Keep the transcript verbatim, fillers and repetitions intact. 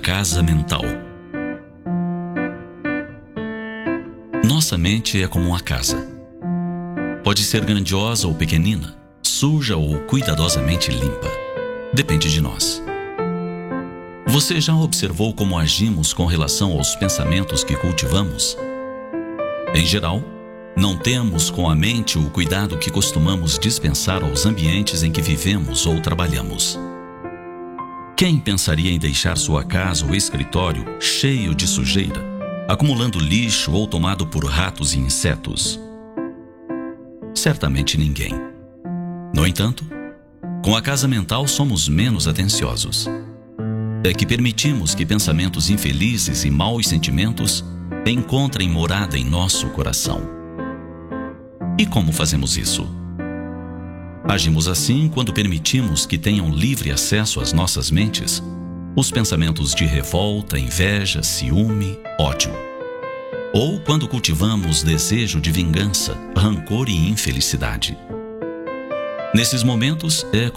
casa mental. Nossa mente é como uma casa. Pode ser grandiosa ou pequenina, suja ou cuidadosamente limpa. Depende de nós. Você já observou como agimos com relação aos pensamentos que cultivamos? Em geral, não temos com a mente o cuidado que costumamos dispensar aos ambientes em que vivemos ou trabalhamos. Quem pensaria em deixar sua casa ou escritório cheio de sujeira, acumulando lixo ou tomado por ratos e insetos? Certamente ninguém. No entanto, com a casa mental somos menos atenciosos. É que permitimos que pensamentos infelizes e maus sentimentos encontrem morada em nosso coração. E como fazemos isso? Agimos assim quando permitimos que tenham livre acesso às nossas mentes os pensamentos de revolta, inveja, ciúme, ódio. Ou quando cultivamos desejo de vingança, rancor e infelicidade. Nesses momentos é